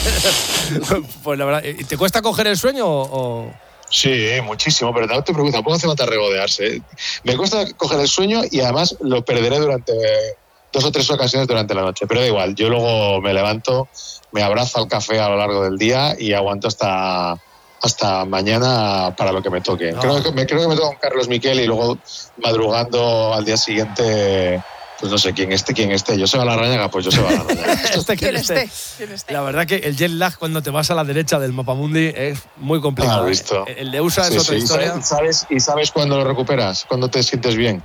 Pues la verdad, ¿te cuesta coger el sueño o...? Sí, muchísimo, pero no te preocupes, tampoco hace falta regodearse. ¿eh? Me cuesta coger el sueño y además lo perderé durante dos o tres ocasiones durante la noche, pero da igual, yo luego me levanto, me abrazo al café a lo largo del día y aguanto hasta... hasta mañana para lo que me toque. No. Creo, que me, creo que me toca con Carlos Miquel y luego madrugando al día siguiente, pues no sé quién esté, quién esté. Yo se va a la rañaga, pues yo se va a la rañaga. este, ¿Quién esté? La verdad que el jet lag cuando te vas a la derecha del mapamundi es muy complicado. Ah, visto. El de U S A sí, es otra sí, historia. ¿Y sabes, y sabes cuándo lo recuperas? ¿Cuándo te sientes bien?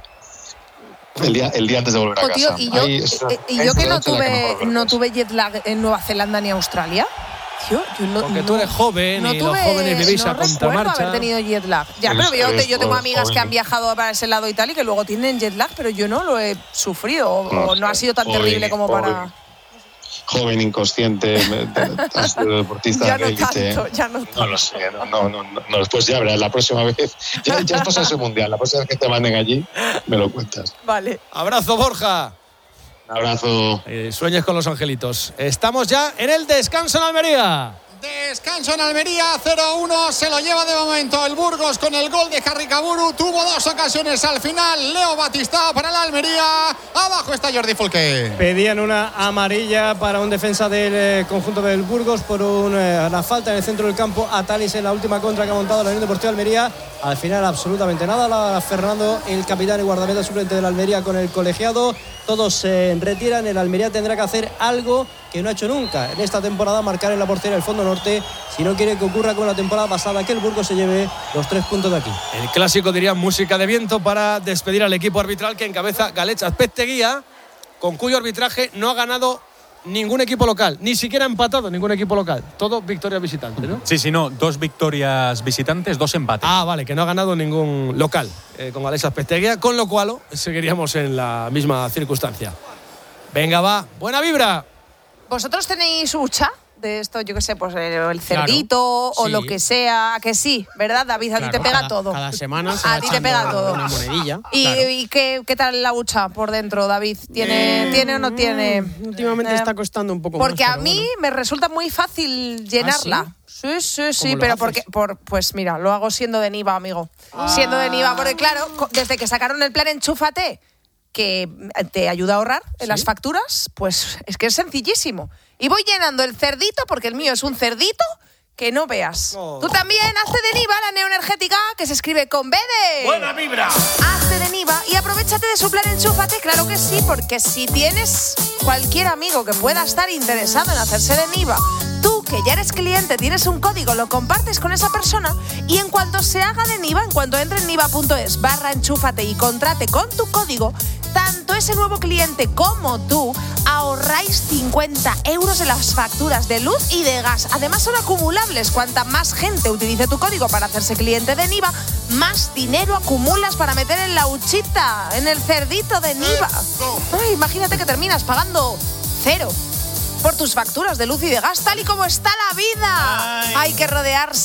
El día, el día antes de volver a oh, tío, casa. Y yo, Ahí, y, y yo que no tuve, no tuve jet lag en Nueva Zelanda ni Australia. Yo, yo no, Porque no, tú eres joven no y tuve, los jóvenes vivís no a contramarcha. No haber tenido jet lag. Ya, eres, pero yo, yo tengo amigas joven. que han viajado para ese lado y tal y que luego tienen jet lag, pero yo no lo he sufrido o no, no ha sido tan joven, terrible como joven. para... Joven, inconsciente, has sido deportista ya no élite. tanto, ya no tanto. No lo sé, no, no, no, no, después ya verás, la próxima vez, ya, ya has pasado ese mundial, la próxima vez que te manden allí, me lo cuentas. Vale. Abrazo, Borja. Un abrazo. Eh, sueñes con los angelitos. Estamos ya en el descanso en Almería. Descanso en Almería, cero uno, se lo lleva de momento el Burgos con el gol de Carricaburu, tuvo dos ocasiones al final, Leo Batista para la Almería, abajo está Jordi Folqué. Pedían una amarilla para un defensa del eh, conjunto del Burgos por una eh, falta en el centro del campo a Talis en la última contra que ha montado la Unión Deportiva de Almería. Al final absolutamente nada, la Fernando, el capitán y guardameta suplente de la Almería con el colegiado, todos se retiran, el Almería tendrá que hacer algo que no ha hecho nunca en esta temporada, marcar en la portería del fondo norte, si no quiere que ocurra con la temporada pasada, que el Burgos se lleve los tres puntos de aquí. El clásico, diría, música de viento para despedir al equipo arbitral que encabeza Galech Azpeitia, con cuyo arbitraje no ha ganado ningún equipo local, ni siquiera ha empatado ningún equipo local, todo victorias visitantes, ¿no? Sí, sí, no, dos victorias visitantes, dos empates. Ah, vale, que no ha ganado ningún local eh, con Galech Azpeitia, con lo cual seguiríamos en la misma circunstancia. Venga, va, buena vibra. ¿Vosotros tenéis hucha de esto, yo qué sé, pues el cerdito, claro, o sí, lo que sea? ¿A que sí? ¿Verdad, David? A claro, ti te pega cada, todo. Cada semana se a ti te pega todo. Una monedilla. ¿Y, claro. y qué, qué tal la hucha por dentro, David? ¿Tiene, eh, ¿tiene o no tiene? Últimamente eh, está costando un poco porque más. Porque a mí bueno. me resulta muy fácil llenarla. ¿Ah, sí? Sí, sí, sí, pero porque, por, pues mira, lo hago siendo de Niva, amigo. Ah. Siendo de Niva, porque claro, desde que sacaron el plan Enchúfate, que te ayuda a ahorrar en ¿Sí? las facturas, pues es que es sencillísimo. Y voy llenando el cerdito, porque el mío es un cerdito que no veas. Oh. Tú también, hazte de Niva, la neoenergética, que se escribe con B de... ¡Buena vibra! Hazte de Niva y aprovechate de su plan Enchúfate, claro que sí, porque si tienes cualquier amigo que pueda estar interesado en hacerse de Niva, tú, que ya eres cliente, tienes un código, lo compartes con esa persona y en cuanto se haga de Niva, en cuanto entre en niva.es barra enchúfate y contrate con tu código, tanto ese nuevo cliente como tú ahorráis cincuenta euros en las facturas de luz y de gas. Además son acumulables. Cuanta más gente utilice tu código para hacerse cliente de Niva, más dinero acumulas para meter en la huchita, en el cerdito de Niva. Ay, imagínate que terminas pagando cero por tus facturas de luz y de gas, tal y como está la vida. Ay. Hay que rodearse